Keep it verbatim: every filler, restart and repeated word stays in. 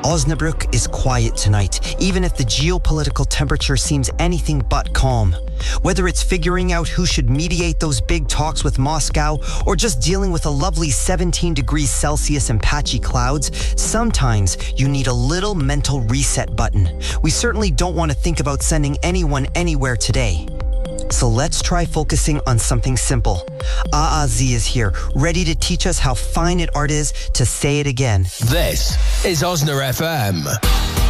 Osnabrück is quiet tonight, even if the geopolitical temperature seems anything but calm. Whether it's figuring out who should mediate those big talks with Moscow, or just dealing with a lovely seventeen degrees Celsius and patchy clouds, sometimes you need a little mental reset button. We certainly don't want to think about sending anyone anywhere today. So let's try focusing on something simple. A A Z is here, ready to teach us how fine it art is to say it again. This is Osna F M.